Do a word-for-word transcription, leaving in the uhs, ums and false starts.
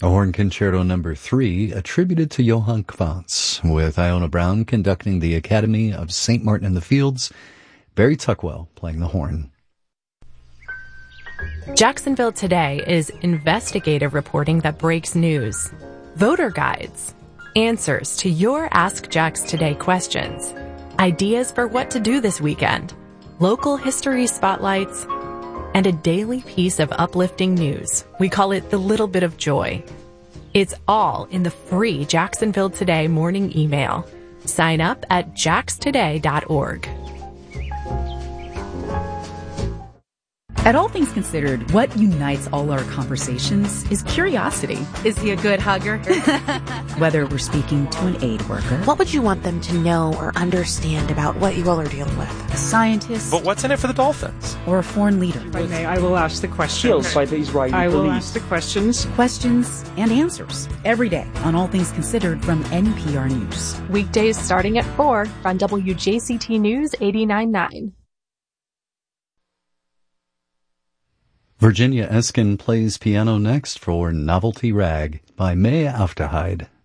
A horn concerto number three attributed to Johann Quantz, with Iona Brown conducting the Academy of Saint Martin in the Fields, Barry Tuckwell playing the horn. Jacksonville Today is investigative reporting that breaks news, voter guides, answers to your Ask Jax Today questions, ideas for what to do this weekend, local history spotlights, and a daily piece of uplifting news. We call it the little bit of joy. It's all in the free Jacksonville Today morning email. Sign up at jax today dot org. At All Things Considered, what unites all our conversations is curiosity. Is he a good hugger? Whether we're speaking to an aid worker, what would you want them to know or understand about what you all are dealing with? A scientist, but what's in it for the Dolphins? Or a foreign leader. If I may, I will ask the questions. By the Israeli I will police. ask the questions. Questions and answers every day on All Things Considered from N P R News. Weekdays starting at four on W J C T News eighty-nine point nine. Virginia Eskin plays piano next for Novelty Rag by May Afterheide.